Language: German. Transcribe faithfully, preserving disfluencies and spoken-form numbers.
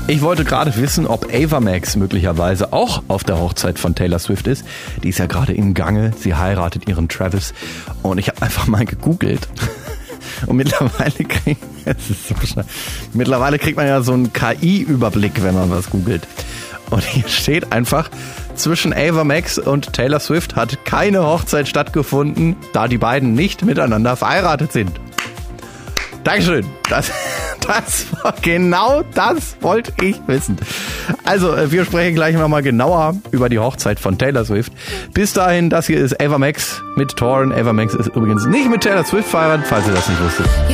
Ich wollte gerade wissen, ob Ava Max möglicherweise auch auf der Hochzeit von Taylor Swift ist. Die ist ja gerade im Gange. Sie heiratet ihren Travis. Und ich habe einfach mal gegoogelt. Und mittlerweile, krieg, es ist so schnell. mittlerweile kriegt man ja so einen K I-Überblick, wenn man was googelt. Und hier steht einfach, zwischen Ava Max und Taylor Swift hat keine Hochzeit stattgefunden, da die beiden nicht miteinander verheiratet sind. Dankeschön. Das, das war genau das wollte ich wissen. Also, wir sprechen gleich nochmal genauer über die Hochzeit von Taylor Swift. Bis dahin, das hier ist Ava Max mit Torn. Ava Max ist übrigens nicht mit Taylor Swift verheiratet, falls ihr das nicht wusstet.